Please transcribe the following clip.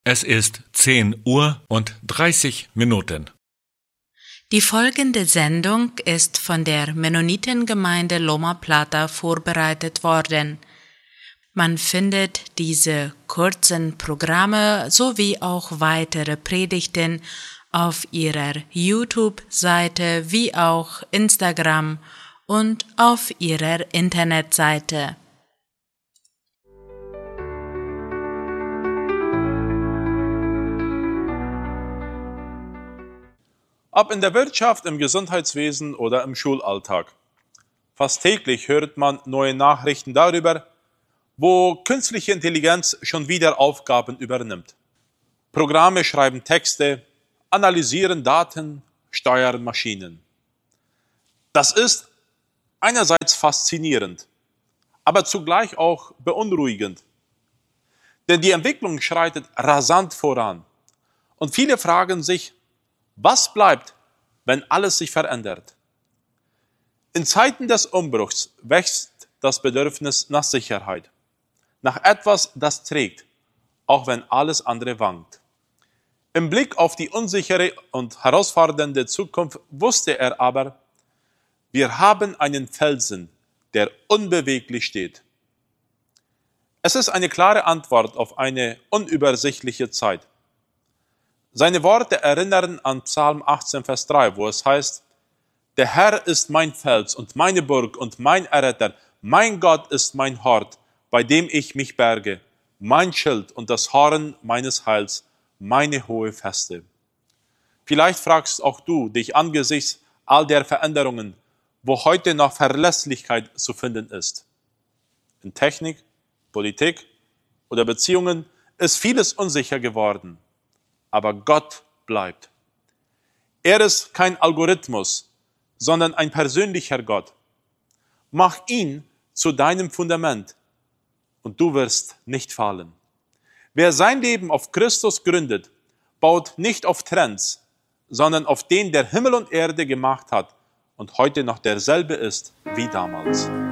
Es ist 10:30 Uhr. Die folgende Sendung ist von der Mennonitengemeinde Loma Plata vorbereitet worden. Man findet diese kurzen Programme sowie auch weitere Predigten auf ihrer YouTube-Seite wie auch Instagram und auf ihrer Internetseite. Ob in der Wirtschaft, im Gesundheitswesen oder im Schulalltag. Fast täglich hört man neue Nachrichten darüber, wo künstliche Intelligenz schon wieder Aufgaben übernimmt. Programme schreiben Texte, analysieren Daten, steuern Maschinen. Das ist einerseits faszinierend, aber zugleich auch beunruhigend. Denn die Entwicklung schreitet rasant voran. Und viele fragen sich, was bleibt, wenn alles sich verändert? In Zeiten des Umbruchs wächst das Bedürfnis nach Sicherheit, nach etwas, das trägt, auch wenn alles andere wankt. Im Blick auf die unsichere und herausfordernde Zukunft wusste er aber, wir haben einen Felsen, der unbeweglich steht. Es ist eine klare Antwort auf eine unübersichtliche Zeit. Seine Worte erinnern an Psalm 18, Vers 3, wo es heißt, der Herr ist mein Fels und meine Burg und mein Erretter, mein Gott ist mein Hort, bei dem ich mich berge, mein Schild und das Horn meines Heils, meine hohe Feste. Vielleicht fragst auch du dich angesichts all der Veränderungen, wo heute noch Verlässlichkeit zu finden ist. In Technik, Politik oder Beziehungen ist vieles unsicher geworden. Aber Gott bleibt. Er ist kein Algorithmus, sondern ein persönlicher Gott. Mach ihn zu deinem Fundament und du wirst nicht fallen. Wer sein Leben auf Christus gründet, baut nicht auf Trends, sondern auf den, der Himmel und Erde gemacht hat und heute noch derselbe ist wie damals.